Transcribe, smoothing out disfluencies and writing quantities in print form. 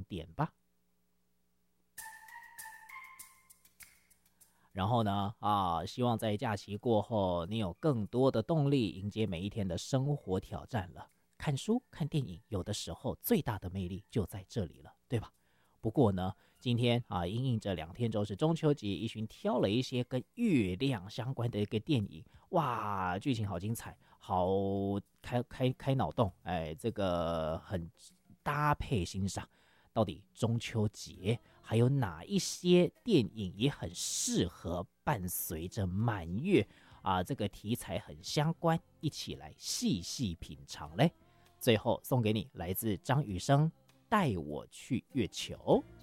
点吧。然后呢，希望在假期过后，你有更多的动力迎接每一天的生活挑战了。看书、看电影，有的时候最大的魅力就在这里了，对吧？不过呢，今天因应这2天都是中秋节，一群挑了一些跟月亮相关的一个电影，哇，剧情好精彩，好开脑洞，哎，这个很搭配欣赏。到底中秋节还有哪一些电影也很适合伴随着满月这个题材很相关，一起来细细品尝嘞。最后送给你来自张雨生《带我去月球》。